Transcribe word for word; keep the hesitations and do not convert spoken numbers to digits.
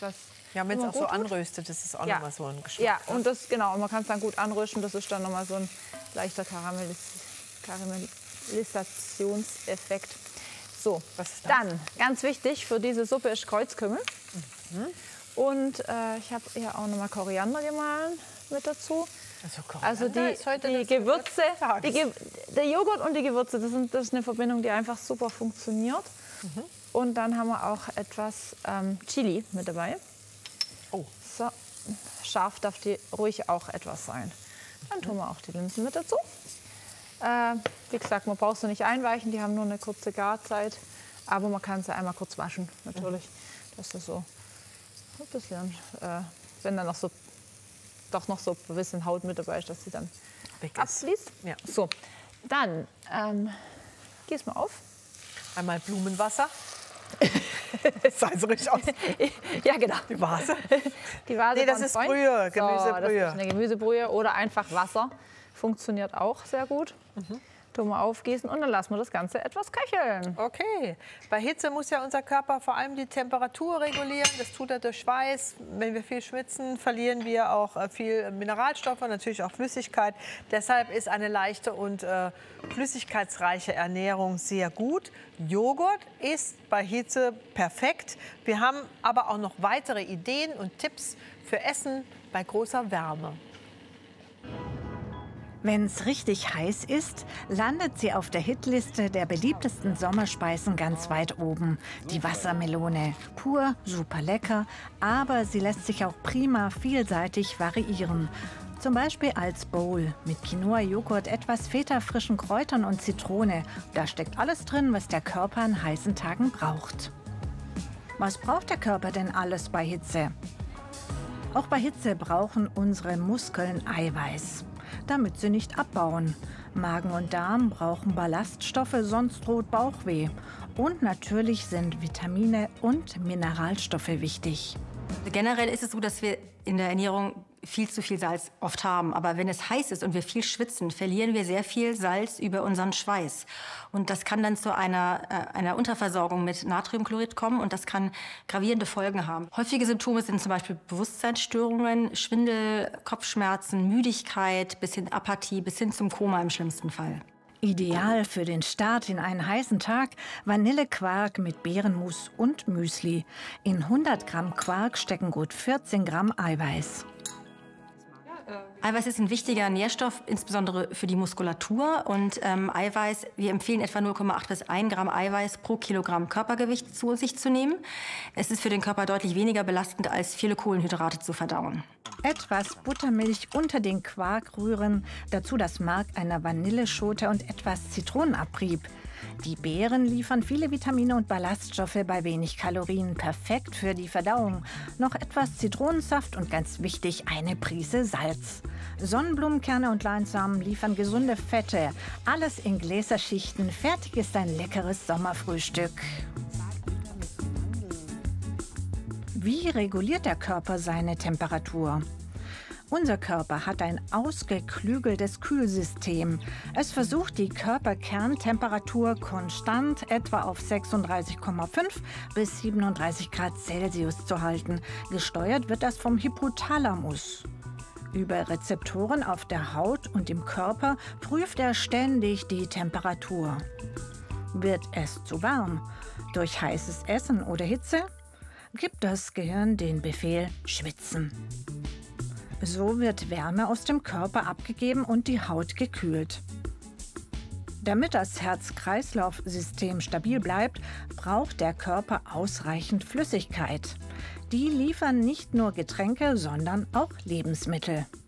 Das ja, wenn es auch so tut. anröstet, ist es auch ja. nochmal so ein Geschmack. Ja, und das, genau, man kann es dann gut anrüsten. Das ist dann nochmal so ein leichter Karamellis Karamellisationseffekt. So, was ist das? Dann, ganz wichtig für diese Suppe ist Kreuzkümmel. Mhm. Und äh, ich habe hier auch nochmal Koriander gemahlen mit dazu. Also, also die, die Gewürze, die Ge der Joghurt und die Gewürze, das, sind, das ist eine Verbindung, die einfach super funktioniert. Mhm. Und dann haben wir auch etwas ähm, Chili mit dabei. Oh. So, scharf darf die ruhig auch etwas sein. Dann tun wir auch die Linsen mit dazu. Äh, wie gesagt, man braucht sie nicht einweichen, die haben nur eine kurze Garzeit. Aber man kann sie einmal kurz waschen, natürlich. Das ist so ein bisschen, äh, wenn dann noch so, doch noch so ein bisschen Haut mit dabei ist, dass sie dann abfließt. Ja. So, dann ähm, gießen wir auf. Einmal Blumenwasser. Das sah so richtig aus. Ja, genau. Die Vase? Die Vase nee, das ist Brühe, Gemüsebrühe. So, das ist eine Gemüsebrühe oder einfach Wasser. Funktioniert auch sehr gut. Mhm. Tun wir aufgießen und dann lassen wir das Ganze etwas köcheln. Okay. Bei Hitze muss ja unser Körper vor allem die Temperatur regulieren. Das tut er durch Schweiß. Wenn wir viel schwitzen, verlieren wir auch viel Mineralstoffe, natürlich auch Flüssigkeit. Deshalb ist eine leichte und äh, flüssigkeitsreiche Ernährung sehr gut. Joghurt ist bei Hitze perfekt. Wir haben aber auch noch weitere Ideen und Tipps für Essen bei großer Wärme. Wenn es richtig heiß ist, landet sie auf der Hitliste der beliebtesten Sommerspeisen ganz weit oben. Die Wassermelone. Pur, super lecker, aber sie lässt sich auch prima vielseitig variieren. Zum Beispiel als Bowl mit Quinoa-Joghurt, etwas Feta, frischen Kräutern und Zitrone. Da steckt alles drin, was der Körper an heißen Tagen braucht. Was braucht der Körper denn alles bei Hitze? Auch bei Hitze brauchen unsere Muskeln Eiweiß, damit sie nicht abbauen. Magen und Darm brauchen Ballaststoffe, sonst droht Bauchweh. Und natürlich sind Vitamine und Mineralstoffe wichtig. Generell ist es so, dass wir in der Ernährung viel zu viel Salz oft haben. Aber wenn es heiß ist und wir viel schwitzen, verlieren wir sehr viel Salz über unseren Schweiß. Und das kann dann zu einer, äh, einer Unterversorgung mit Natriumchlorid kommen und das kann gravierende Folgen haben. Häufige Symptome sind zum Beispiel Bewusstseinsstörungen, Schwindel, Kopfschmerzen, Müdigkeit, bis hin Apathie, bis hin zum Koma im schlimmsten Fall. Ideal für den Start in einen heißen Tag Vanillequark mit Beerenmus und Müsli. In hundert Gramm Quark stecken gut vierzehn Gramm Eiweiß. Eiweiß ist ein wichtiger Nährstoff, insbesondere für die Muskulatur. Und ähm, Eiweiß, wir empfehlen etwa null Komma acht bis ein Gramm Eiweiß pro Kilogramm Körpergewicht zu sich zu nehmen. Es ist für den Körper deutlich weniger belastend, als viele Kohlenhydrate zu verdauen. Etwas Buttermilch unter den Quark rühren, dazu das Mark einer Vanilleschote und etwas Zitronenabrieb. Die Beeren liefern viele Vitamine und Ballaststoffe bei wenig Kalorien, perfekt für die Verdauung. Noch etwas Zitronensaft und ganz wichtig, eine Prise Salz. Sonnenblumenkerne und Leinsamen liefern gesunde Fette. Alles in Gläserschichten. Fertig ist ein leckeres Sommerfrühstück. Wie reguliert der Körper seine Temperatur? Unser Körper hat ein ausgeklügeltes Kühlsystem. Es versucht, die Körperkerntemperatur konstant etwa auf sechsunddreißig Komma fünf bis siebenunddreißig Grad Celsius zu halten. Gesteuert wird das vom Hypothalamus. Über Rezeptoren auf der Haut und im Körper prüft er ständig die Temperatur. Wird es zu warm? Durch heißes Essen oder Hitze? Gibt das Gehirn den Befehl schwitzen. So wird Wärme aus dem Körper abgegeben und die Haut gekühlt. Damit das Herz-Kreislauf-System stabil bleibt, braucht der Körper ausreichend Flüssigkeit. Die liefern nicht nur Getränke, sondern auch Lebensmittel.